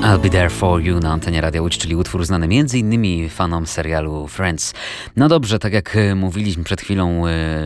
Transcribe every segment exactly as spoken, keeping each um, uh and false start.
I'll Be There For You na antenie Radia Łódź, czyli utwór znany m.in. fanom serialu Friends. No dobrze, tak jak mówiliśmy przed chwilą,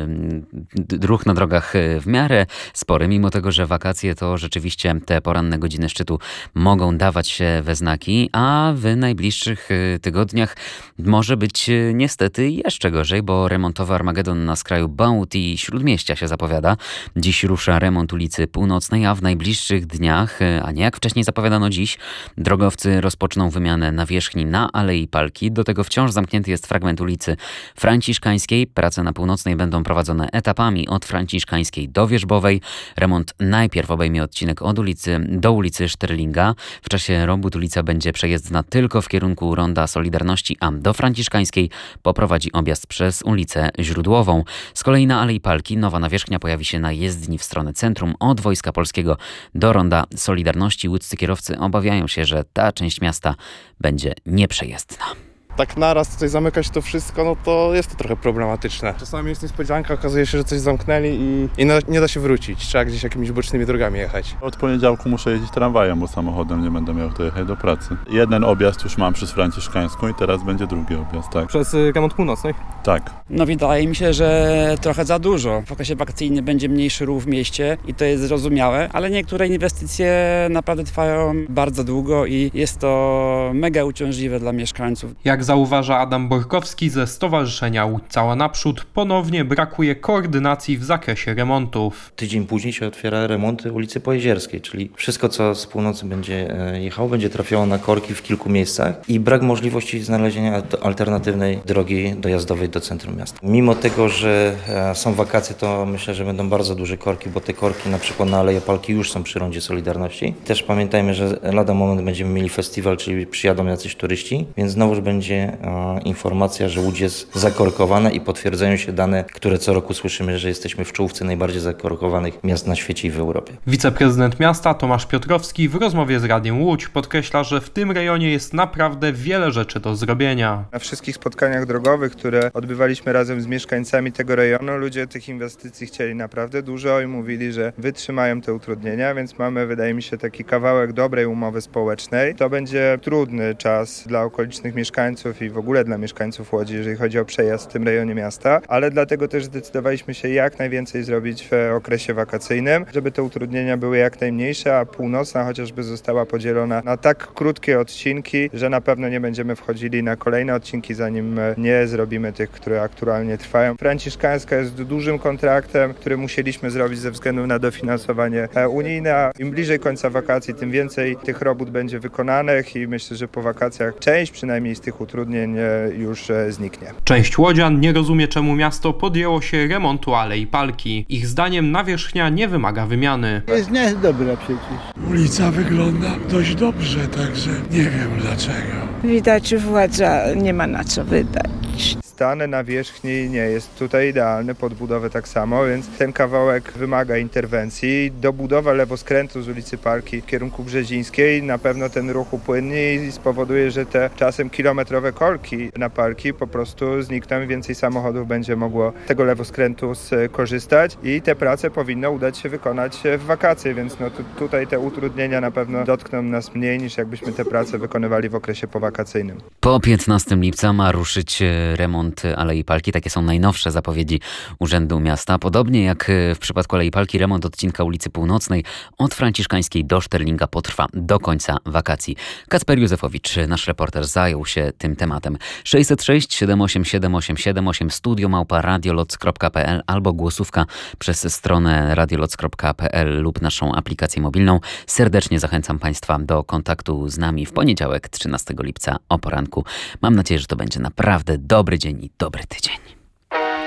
ruch na drogach w miarę spory, mimo tego, że wakacje to rzeczywiście te poranne godziny szczytu mogą dawać się we znaki, a w najbliższych tygodniach może być niestety jeszcze gorzej, bo remontowy Armagedon na skraju Bałut i Śródmieścia się zapowiada. Dziś rusza remont ulicy Północnej, a w najbliższych dniach, a nie jak wcześniej zapowiadano dziś, drogowcy rozpoczną wymianę nawierzchni na Alei Palki. Do tego wciąż zamknięty jest fragment ulicy Franciszkańskiej. Prace na Północnej będą prowadzone etapami od Franciszkańskiej do Wierzbowej. Remont najpierw obejmie odcinek od ulicy do ulicy Szterlinga. W czasie robót ulica będzie przejezdna tylko w kierunku Ronda Solidarności, a do Franciszkańskiej poprowadzi objazd przez ulicę Źródłową. Z kolei na Alei Palki nowa nawierzchnia pojawi się na jezdni w stronę centrum od Wojska Polskiego do Ronda Solidarności. Łódzcy kierowcy obawiają się, że ta część miasta będzie nieprzejezdna. Tak naraz tutaj zamykać to wszystko, no to jest to trochę problematyczne. Czasami jest niespodzianka, okazuje się, że coś zamknęli i, i no, nie da się wrócić. Trzeba gdzieś jakimiś bocznymi drogami jechać. Od poniedziałku muszę jeździć tramwajem, bo samochodem nie będę miał to jechać do pracy. Jeden objazd już mam przez Franciszkańską i teraz będzie drugi objazd, tak. Przez remont północnej? Tak. No wydaje mi się, że trochę za dużo. W okresie wakacyjnym będzie mniejszy ruch w mieście i to jest zrozumiałe, ale niektóre inwestycje naprawdę trwają bardzo długo i jest to mega uciążliwe dla mieszkańców. Jak zauważa Adam Borkowski ze Stowarzyszenia Łódź Cała Naprzód, ponownie brakuje koordynacji w zakresie remontów. Tydzień później się otwiera remont ulicy Pojezierskiej, czyli wszystko, co z północy będzie jechało, będzie trafiało na korki w kilku miejscach i brak możliwości znalezienia alternatywnej drogi dojazdowej do centrum miasta. Mimo tego, że są wakacje, to myślę, że będą bardzo duże korki, bo te korki na przykład na Aleje Palki już są przy Rondzie Solidarności. Też pamiętajmy, że lada moment będziemy mieli festiwal, czyli przyjadą jacyś turyści, więc znowuż będzie e, informacja, że Łódź jest zakorkowana i potwierdzają się dane, które co roku słyszymy, że jesteśmy w czołówce najbardziej zakorkowanych miast na świecie i w Europie. Wiceprezydent miasta Tomasz Piotrowski w rozmowie z Radiem Łódź podkreśla, że w tym rejonie jest naprawdę wiele rzeczy do zrobienia. Na wszystkich spotkaniach drogowych, które odbywaliśmy razem z mieszkańcami tego rejonu, ludzie tych inwestycji chcieli naprawdę dużo i mówili, że wytrzymają te utrudnienia, więc mamy, wydaje mi się, taki kawałek dobrej umowy społecznej. To będzie trudny czas dla okolicznych mieszkańców i w ogóle dla mieszkańców Łodzi, jeżeli chodzi o przejazd w tym rejonie miasta, ale dlatego też zdecydowaliśmy się jak najwięcej zrobić w okresie wakacyjnym, żeby te utrudnienia były jak najmniejsze, a północna chociażby została podzielona na tak krótkie odcinki, że na pewno nie będziemy wchodzili na kolejne odcinki, zanim nie zrobimy tych, które aktualnie trwają. Franciszkańska jest dużym kontraktem, który musieliśmy zrobić ze względu na dofinansowanie unijne, a im bliżej końca wakacji, tym więcej tych robót będzie wykonanych i myślę, że po wakacjach część przynajmniej z tych utrudnień już zniknie. Część łodzian nie rozumie, czemu miasto podjęło się remontu Alei Palki. Ich zdaniem nawierzchnia nie wymaga wymiany. Jest niedobra przecież. Ulica wygląda dość dobrze, także nie wiem dlaczego. Widać, władza nie ma na co wydać. Stan nawierzchni nie jest tutaj idealny, pod budowę tak samo, więc ten kawałek wymaga interwencji. Dobudowa lewoskrętu z ulicy Palki w kierunku Brzezińskiej na pewno ten ruch upłynni i spowoduje, że te czasem kilometrowe kolki na Palki po prostu znikną i więcej samochodów będzie mogło tego lewoskrętu skorzystać i te prace powinno udać się wykonać w wakacje, więc no tu, tutaj te utrudnienia na pewno dotkną nas mniej niż jakbyśmy te prace wykonywali w okresie powakacyjnym. Po piętnastego lipca ma ruszyć remont Alei Palki. Takie są najnowsze zapowiedzi Urzędu Miasta. Podobnie jak w przypadku Alei Palki, remont odcinka ulicy Północnej od Franciszkańskiej do Szterlinga potrwa do końca wakacji. Kacper Józefowicz, nasz reporter, zajął się tym tematem. sześćset sześć siedem osiem siedem osiem siedem osiem studio małpa radioloc kropka p l albo głosówka przez stronę radioloc kropka p l lub naszą aplikację mobilną. Serdecznie zachęcam Państwa do kontaktu z nami w poniedziałek, trzynastego lipca o poranku. Mam nadzieję, że to będzie naprawdę dobry dzień i dobry tydzień.